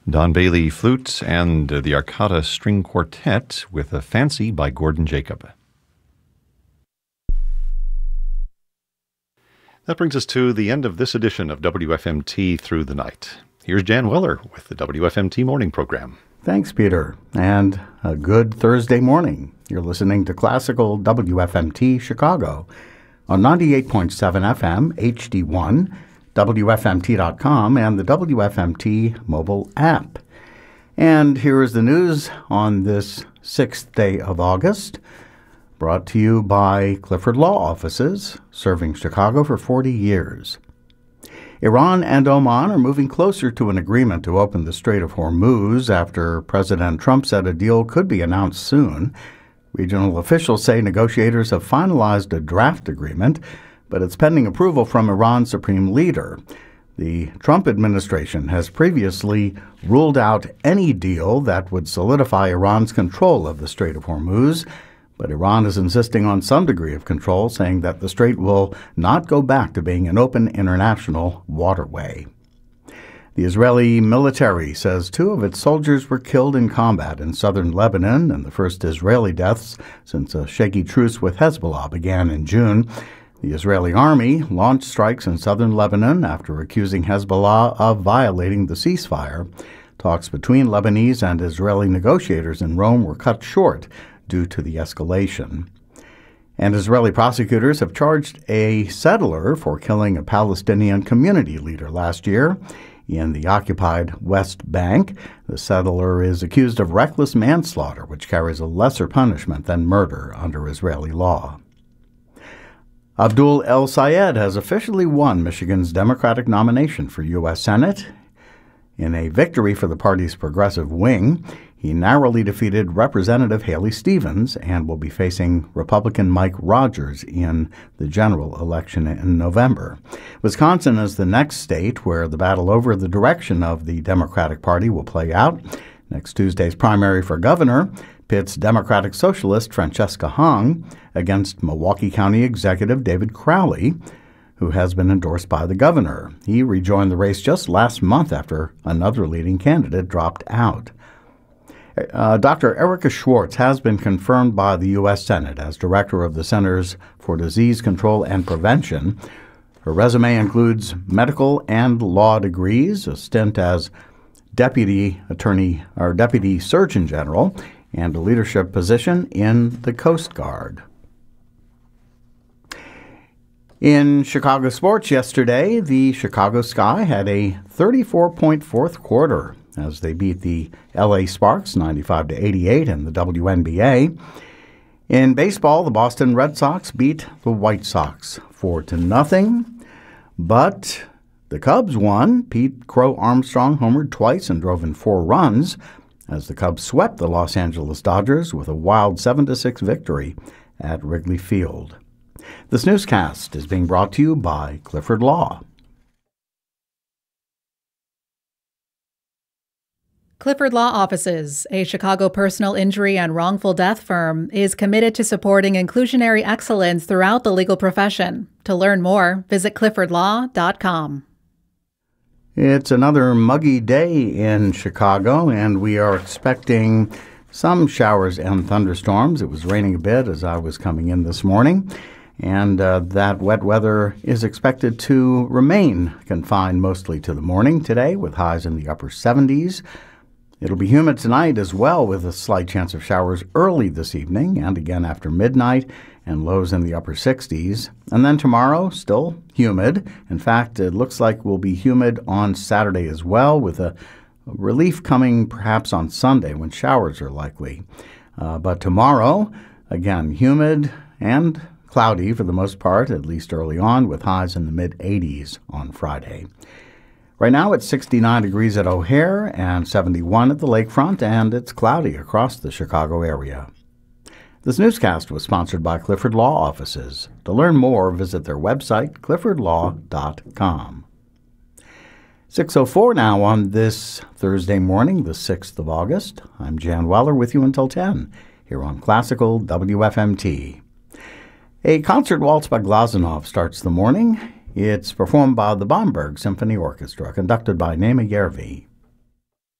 Don Bailey flute and the Arcata String Quartet with a Fancy by Gordon Jacob. That brings us to the end of this edition of WFMT Through the Night. Here's Jan Weller with the WFMT Morning Program. Thanks, Peter, and a good Thursday morning. You're listening to Classical WFMT Chicago on 98.7 FM, HD1, WFMT.com, and the WFMT mobile app. And here is the news on this 6th day of August, brought to you by Clifford Law Offices, serving Chicago for 40 years. Iran and Oman are moving closer to an agreement to open the Strait of Hormuz after President Trump said a deal could be announced soon. Regional officials say negotiators have finalized a draft agreement, but it's pending approval from Iran's supreme leader. The Trump administration has previously ruled out any deal that would solidify Iran's control of the Strait of Hormuz, but Iran is insisting on some degree of control, saying that the strait will not go back to being an open international waterway. The Israeli military says 2 of its soldiers were killed in combat in southern Lebanon, and the first Israeli deaths since a shaky truce with Hezbollah began in June. The Israeli army launched strikes in southern Lebanon after accusing Hezbollah of violating the ceasefire. Talks between Lebanese and Israeli negotiators in Rome were cut short due to the escalation. And Israeli prosecutors have charged a settler for killing a Palestinian community leader last year in the occupied West Bank. The settler is accused of reckless manslaughter, which carries a lesser punishment than murder under Israeli law. Abdul El Sayed has officially won Michigan's Democratic nomination for U.S. Senate. In a victory for the party's progressive wing, he narrowly defeated Representative Haley Stevens and will be facing Republican Mike Rogers in the general election in November. Wisconsin is the next state where the battle over the direction of the Democratic Party will play out. Next Tuesday's primary for governor pits Democratic Socialist Francesca Hong against Milwaukee County Executive David Crowley, who has been endorsed by the governor. He rejoined the race just last month after another leading candidate dropped out. Dr. Erica Schwartz has been confirmed by the U.S. Senate as director of the Centers for Disease Control and Prevention. Her resume includes medical and law degrees, a stint as deputy surgeon general, and a leadership position in the Coast Guard. In Chicago sports yesterday, the Chicago Sky had a 34-point fourth quarter as they beat the L.A. Sparks 95-88 in the WNBA. In baseball, the Boston Red Sox beat the White Sox 4-0. But the Cubs won. Pete Crow Armstrong homered twice and drove in 4 runs as the Cubs swept the Los Angeles Dodgers with a wild 7-6 victory at Wrigley Field. This newscast is being brought to you by Clifford Law. Clifford Law Offices, a Chicago personal injury and wrongful death firm, is committed to supporting inclusionary excellence throughout the legal profession. To learn more, visit cliffordlaw.com. It's another muggy day in Chicago, and we are expecting some showers and thunderstorms. It was raining a bit as I was coming in this morning, and that wet weather is expected to remain confined mostly to the morning today with highs in the upper 70s. It'll be humid tonight as well, with a slight chance of showers early this evening and again after midnight, and lows in the upper 60s. And then tomorrow, still humid. In fact, it looks like we'll be humid on Saturday as well, with a relief coming perhaps on Sunday when showers are likely. But tomorrow, again, humid and cloudy for the most part, at least early on, with highs in the mid-80s on Friday. Right now it's 69 degrees at O'Hare and 71 at the lakefront, and it's cloudy across the Chicago area. This newscast was sponsored by Clifford Law Offices. To learn more, visit their website, cliffordlaw.com. 6:04 now on this Thursday morning, the 6th of August. I'm Jan Weller with you until 10 here on Classical WFMT. A concert waltz by Glazunov starts the morning. It's performed by the Bamberg Symphony Orchestra, conducted by Naima Yervi.